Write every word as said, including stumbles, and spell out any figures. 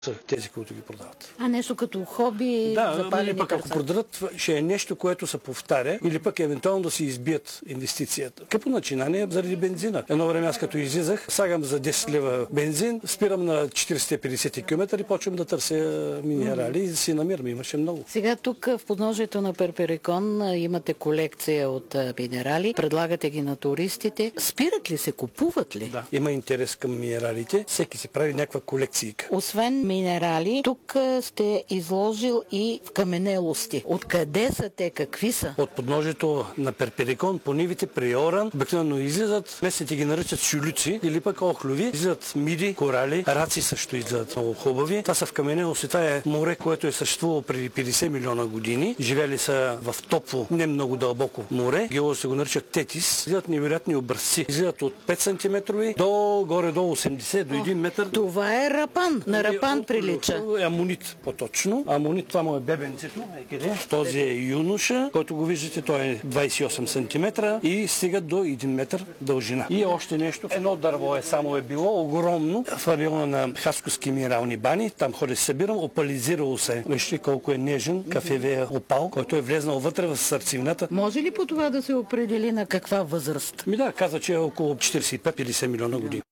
са тези, които ги продават. А нещо като хоби, да, запалени или пък ако кърца. продадат, ще е нещо, което се повтаря, или пък евентуално да си избият инвестицията. Къпо начинание заради бензина. Едно време аз като излизах, сагам за десет лева бензин, спирам на четиристотин и петдесет км и почвам да търся минерали и си намирам. Имаше много. Сега тук в подножието на Перперикон имате колекция от минерали, предлагате ги на туристите. Спират ли се, купуват ли? Да, има интерес към минералите. Всеки си прави някаква колекцийка. Освен минерали, тук сте изложил и в каменелости. Откъде са те, какви са? От подножието на Перперикон по нивите при Оран обикновено излизат, местните ги наричат шулюци или пък охлюви, излизат миди, корали, раци също излизат много хубави. Това са в каменелости, това е море, което е съществувало преди петдесет милиона години. Живели са в топло, не много дълбоко море. Геолозите го наричат тетис. Излизат невероятни образци. Излизат от пет сантиметрови до горе до осемдесет, до един метър. Това е рапан. На рапан прилича. Амонит по-точно. Амонит, това му е бебенцето. Този е юноша, който го виждате, той е двадесет и осем сантиметра и стига до един метър дължина. И още нещо. Едно дърво е само е било огромно в района на Хасковски минерални бани. Там ходи се събирам, опализирало се. Вижте колко е нежен кафевия опал, който е влезнал вътре в сърцевината. Може ли по това да се определи на каква възраст? Ми да, каза, че е около четиридесет и пет до петдесет милиона години.